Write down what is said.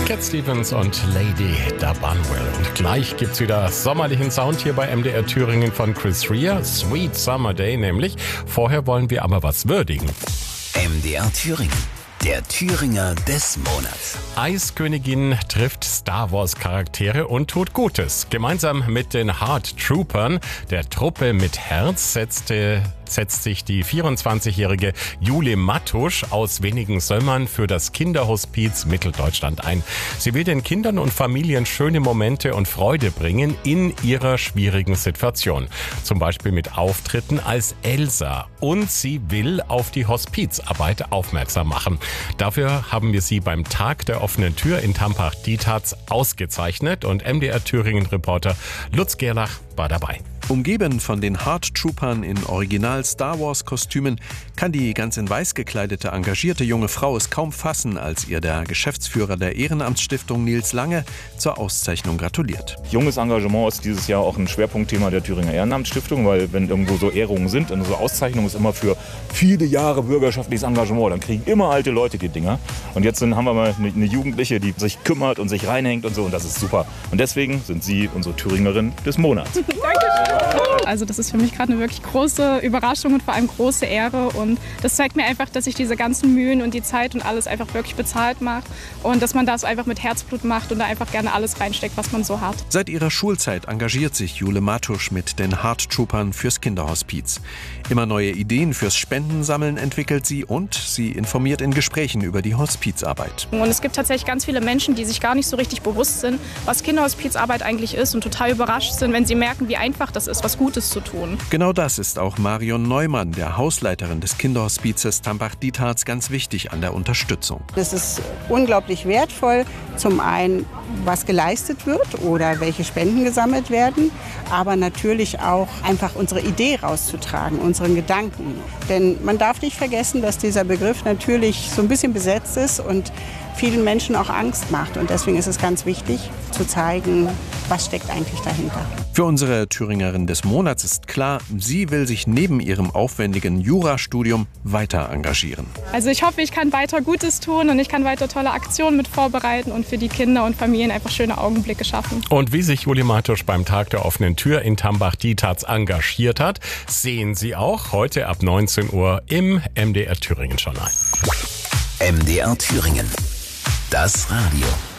Cat Stevens und Lady Da Bunwell. Und gleich gibt's wieder sommerlichen Sound hier bei MDR Thüringen von Chris Rea. Sweet Summer Day nämlich. Vorher wollen wir aber was würdigen. MDR Thüringen. Der Thüringer des Monats. Eiskönigin trifft Star Wars Charaktere und tut Gutes. Gemeinsam mit den Heart Troopern, der Truppe mit Herz, setzt sich die 24-jährige Jule Mattusch aus Wenigen-Sömmern für das Kinderhospiz Mitteldeutschland ein. Sie will den Kindern und Familien schöne Momente und Freude bringen in ihrer schwierigen Situation. Zum Beispiel mit Auftritten als Elsa. Und sie will auf die Hospizarbeit aufmerksam machen. Dafür haben wir sie beim Tag der offenen Tür in Tampach-Dietharz ausgezeichnet und MDR Thüringen-Reporter Lutz Gerlach war dabei. Umgeben von den Heart Troopern in Original Star Wars Kostümen kann die ganz in weiß gekleidete, engagierte junge Frau es kaum fassen, als ihr der Geschäftsführer der Ehrenamtsstiftung Nils Lange zur Auszeichnung gratuliert. Junges Engagement ist dieses Jahr auch ein Schwerpunktthema der Thüringer Ehrenamtsstiftung, weil wenn irgendwo so Ehrungen sind, und so Auszeichnung ist immer für viele Jahre bürgerschaftliches Engagement, dann kriegen immer alte Leute die Dinger. Und jetzt haben wir mal eine Jugendliche, die sich kümmert und sich reinhängt und so, und das ist super. Und deswegen sind Sie unsere Thüringerin des Monats. Dankeschön. Also das ist für mich gerade eine wirklich große Überraschung und vor allem große Ehre, und das zeigt mir einfach, dass sich diese ganzen Mühen und die Zeit und alles einfach wirklich bezahlt macht und dass man das einfach mit Herzblut macht und da einfach gerne alles reinsteckt, was man so hat. Seit ihrer Schulzeit engagiert sich Jule Mattusch mit den Heart Troopern fürs Kinderhospiz. Immer neue Ideen fürs Spendensammeln entwickelt sie und sie informiert in Gesprächen über die Hospizarbeit. Und es gibt tatsächlich ganz viele Menschen, die sich gar nicht so richtig bewusst sind, was Kinderhospizarbeit eigentlich ist, und total überrascht sind, wenn sie merken, wie einfach das ist, was Gutes zu tun. Genau das ist auch Marion Neumann, der Hausleiterin des Kinderhospizes Tampach-Dietharz, ganz wichtig an der Unterstützung. Es ist unglaublich wertvoll, zum einen, was geleistet wird oder welche Spenden gesammelt werden, aber natürlich auch einfach unsere Idee rauszutragen, unseren Gedanken. Denn man darf nicht vergessen, dass dieser Begriff natürlich so ein bisschen besetzt ist und vielen Menschen auch Angst macht. Und deswegen ist es ganz wichtig, zu zeigen, was steckt eigentlich dahinter. Für unsere Thüringerin des Monats ist klar, sie will sich neben ihrem aufwendigen Jurastudium weiter engagieren. Also ich hoffe, ich kann weiter Gutes tun und ich kann weiter tolle Aktionen mit vorbereiten und für die Kinder und Familien einfach schöne Augenblicke schaffen. Und wie sich Jule Mattusch beim Tag der offenen Tür in Tampach-Dietharz engagiert hat, sehen Sie auch heute ab 19 Uhr im MDR Thüringen Journal. MDR Thüringen. Das Radio.